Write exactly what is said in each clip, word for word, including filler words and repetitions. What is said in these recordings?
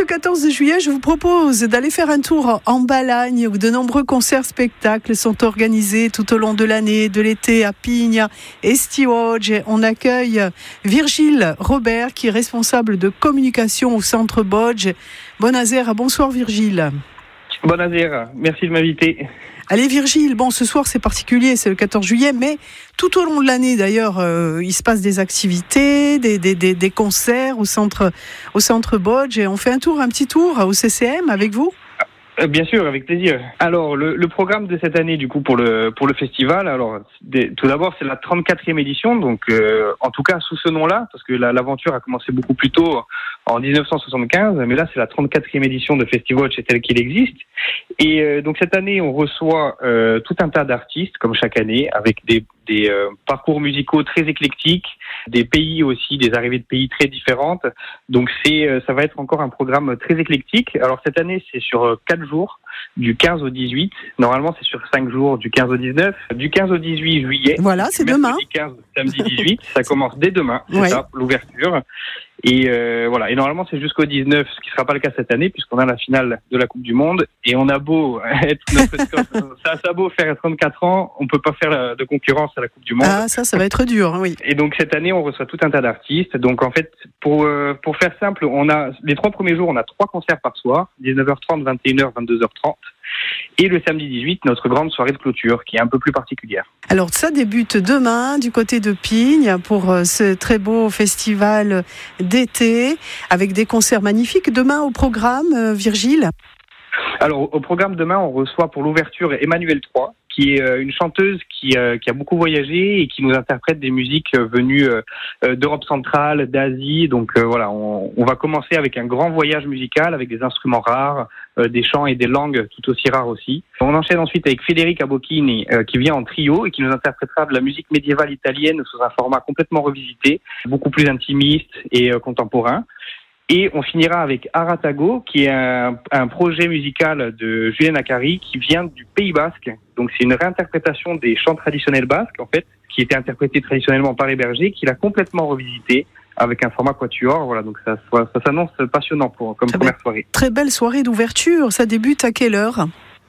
quatorze juillet, je vous propose d'aller faire un tour en Balagne où de nombreux concerts-spectacles sont organisés tout au long de l'année, de l'été à Pigna et Stiogge. On accueille Virgile Robert qui est responsable de communication au Centre Bodge. Bonazère, bonsoir Virgile. Bonazère, merci de m'inviter. Allez Virgile, bon ce soir c'est particulier, c'est le quatorze juillet, mais tout au long de l'année d'ailleurs, euh, il se passe des activités, des, des, des, des concerts au centre, au centre Bodge, et on fait un tour, un petit tour au C C M avec vous. Bien sûr, avec plaisir. Alors, le, le programme de cette année, du coup, pour le pour le festival, alors, des, tout d'abord, c'est la trente-quatrième édition, donc, euh, en tout cas, sous ce nom-là, parce que la, l'aventure a commencé beaucoup plus tôt, en dix-neuf cent soixante-quinze, mais là, c'est la trente-quatrième édition de Festival, c'est tel qu'il existe. Et euh, donc, cette année, on reçoit euh, tout un tas d'artistes, comme chaque année, avec des, des euh, parcours musicaux très éclectiques, des pays aussi, des arrivées de pays très différentes. Donc, c'est euh, ça va être encore un programme très éclectique. Alors, cette année, c'est sur quatre jours, du quinze au dix-huit. Normalement, c'est sur cinq jours, du quinze au dix-neuf. Du quinze au dix-huit juillet. Voilà, c'est demain. quinze, samedi dix-huit. Ça commence dès demain, c'est ouais. ça, l'ouverture. Et euh, voilà. Et normalement, c'est jusqu'au dix-neuf, ce qui sera pas le cas cette année, puisqu'on a la finale de la Coupe du Monde. Et on a beau être notre score, ça, ça a beau faire trente-quatre ans, on peut pas faire de concurrence à la Coupe du Monde. Ah, ça, ça va être dur, oui. Et donc cette année, on reçoit tout un tas d'artistes. Donc en fait, pour euh, pour faire simple, on a les trois premiers jours, on a trois concerts par soir, dix-neuf heures trente, vingt et une heures, vingt-deux heures trente. Et le samedi dix-huit, notre grande soirée de clôture, qui est un peu plus particulière. Alors ça débute demain du côté de Pignes pour ce très beau festival d'été avec des concerts magnifiques. Demain au programme, Virgile. Alors au programme demain, on reçoit pour l'ouverture Emmanuelle trois, qui est une chanteuse qui, euh, qui a beaucoup voyagé et qui nous interprète des musiques venues euh, d'Europe centrale, d'Asie. Donc euh, voilà, on, on va commencer avec un grand voyage musical avec des instruments rares, euh, des chants et des langues tout aussi rares aussi. On enchaîne ensuite avec Federica Bocchini euh, qui vient en trio et qui nous interprétera de la musique médiévale italienne sous un format complètement revisité, beaucoup plus intimiste et euh, contemporain. Et on finira avec Aratago, qui est un, un projet musical de Julien Acari, qui vient du Pays Basque. Donc c'est une réinterprétation des chants traditionnels basques, en fait, qui étaient interprétés traditionnellement par les bergers, qu'il a complètement revisité avec un format quatuor. Voilà, donc ça, ça, ça s'annonce passionnant pour, comme très première be- soirée. Très belle soirée d'ouverture. Ça débute à quelle heure ?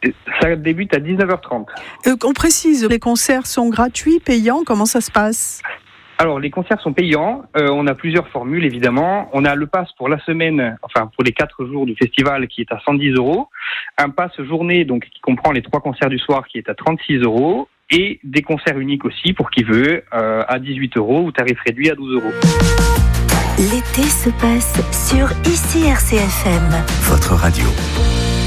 Ça débute à dix-neuf heures trente. Euh, on précise, les concerts sont gratuits, payants, comment ça se passe ? Alors, les concerts sont payants. Euh, on a plusieurs formules, évidemment. On a le pass pour la semaine, enfin, pour les quatre jours du festival, qui est à cent dix euros. Un pass journée, donc, qui comprend les trois concerts du soir, qui est à trente-six euros. Et des concerts uniques aussi, pour qui veut, euh, à dix-huit euros, ou tarif réduit à douze euros. L'été se passe sur I C R C F M. Votre radio.